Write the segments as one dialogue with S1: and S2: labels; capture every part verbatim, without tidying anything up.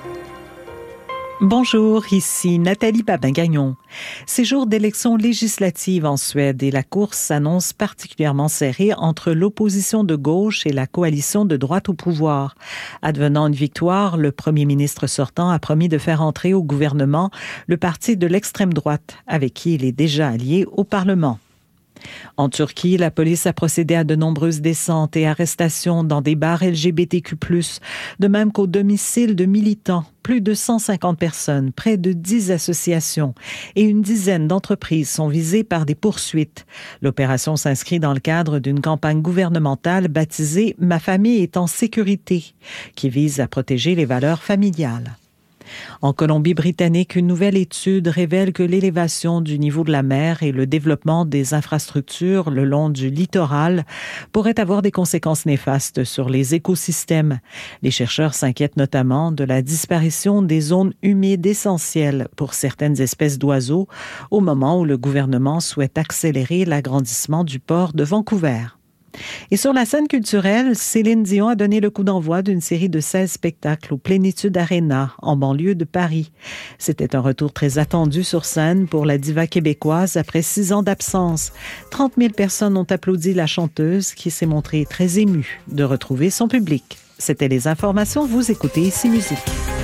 S1: Bonjour, ici Nathalie Babin-Gagnon. C'est jour d'élections législatives en Suède et la course s'annonce particulièrement serrée entre l'opposition de gauche et la coalition de droite au pouvoir. Advenant une victoire, le premier ministre sortant a promis de faire entrer au gouvernement le parti de l'extrême droite, avec qui il est déjà allié au Parlement. En Turquie, la police a procédé à de nombreuses descentes et arrestations dans des bars L G B T Q plus, de même qu'au domicile de militants. Plus de cent cinquante personnes, près de dix associations et une dizaine d'entreprises sont visées par des poursuites. L'opération s'inscrit dans le cadre d'une campagne gouvernementale baptisée « Ma famille est en sécurité », qui vise à protéger les valeurs familiales. En Colombie-Britannique, une nouvelle étude révèle que l'élévation du niveau de la mer et le développement des infrastructures le long du littoral pourraient avoir des conséquences néfastes sur les écosystèmes. Les chercheurs s'inquiètent notamment de la disparition des zones humides essentielles pour certaines espèces d'oiseaux au moment où le gouvernement souhaite accélérer l'agrandissement du port de Vancouver. Et sur la scène culturelle, Céline Dion a donné le coup d'envoi d'une série de seize spectacles au Plénitude Arena, en banlieue de Paris. C'était un retour très attendu sur scène pour la diva québécoise après six ans d'absence. trente mille personnes ont applaudi la chanteuse qui s'est montrée très émue de retrouver son public. C'était les informations, vous écoutez Ici Musique.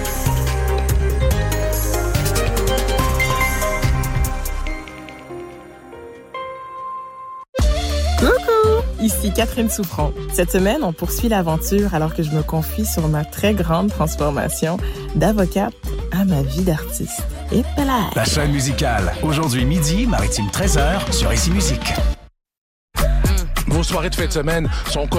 S2: Ici Catherine Souffrant. Cette semaine, on poursuit l'aventure alors que je me confie sur ma très grande transformation d'avocate à ma vie d'artiste. Et voilà!
S3: La chaîne musicale. Aujourd'hui midi, Maritime treize heures sur Ici Musique.
S4: Vos soirées de fin de semaine sont